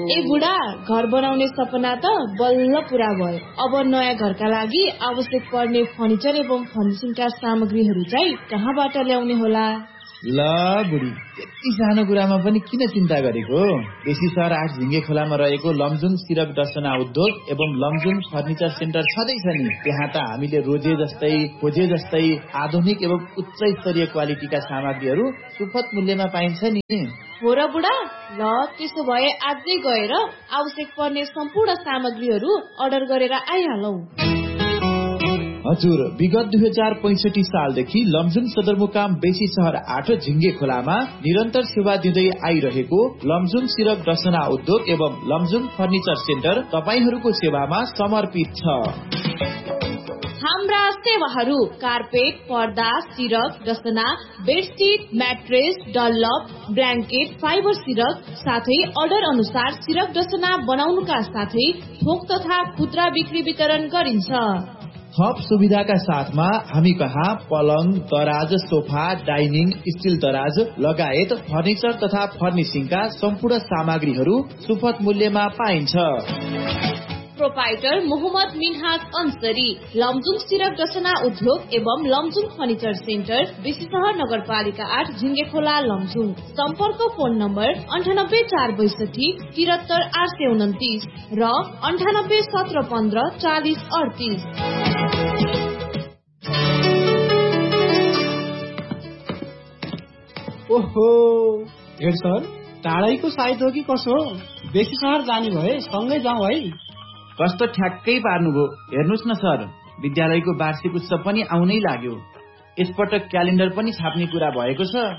ए बुढा, घर बनाउने सपना त बल्ल पूरा भयो। अब नयाँ घरका लागि आवश्यक पर्ने फर्निचर एवं फर्निशिङका सामग्रीहरू चाहिँ कहाँबाट ल्याउने होला? ल बुढी, यति सानो कुरामा पनि किन चिन्ता गरेको? बेसी सहर 8 झिङ्गे खोलामा रहेको लमजुङ सिरक डसना उद्योग एवं लमजुङ फर्निचर सेन्टर छँदैछ नि। त्यहाँ त हामीले खोजे जस्तै आधुनिक एवं उच्च स्तरीय क्वालिटीका सामग्रीहरू सुपथ मूल्यमा पाइन्छ नि। हो र बुढा, ल त्यसो भए आजै गएर आवश्यक पर्ने सम्पूर्ण सामग्रीहरू अर्डर गरेर आइहालौं। हजुर, विगत 2065 सालदेखि लमजुङ सदरमुकाम बेसी सहर 8 झिङ्गे खोलामा निरन्तर सेवा दिँदै आइरहेको लमजुङ सिरक डसना उद्योग एवं लमजुङ फर्निचर सेन्टर तपाईहरूको सेवामा समर्पित छ। हाम्रा सेवाहरू कार्पेट, पर्दा, सिरक डसना, bedsheet, mattress, Dunlop, blanket, fibre सिरक साथै अर्डर अनुसार सिरक डसना बनाउनुका साथै थोक तथा खुद्रा बिक्री वितरण गरिन्छ। थप सुविधाका साथमा हामी कहाँ पलङ, दराज, सोफा, डाइनिङ, स्टिल दराज लगायत फर्निचर तथा फर्निशिङका सम्पूर्ण सामग्रीहरू सुपथ मूल्यमा पाइन्छ। प्रोपाइटर मोहम्मद मिन्हाज अन्सरी, लमजुङ सिरक डसना उद्योग एवं लमजुङ फर्निचर सेन्टर, बेसी सहर नगरपालिका 8 झिङ्गे खोला लमजुङ। सम्पर्क फोन नम्बर 98 462 73 829 र 98 17 15 40 38। ओहो हेड सर, टाढैको साइत हो कि कसो? बेसी सहर जाने भए सँगै जाउँ है। कस्तो ठ्याक्कै पार्नुभयो। हेर्नुहोस् न सर, विद्यालयको वार्षिक उत्सव पनि आउनै लाग्यो। यसपटक क्यालेन्डर पनि छाप्ने कुरा भएको छ।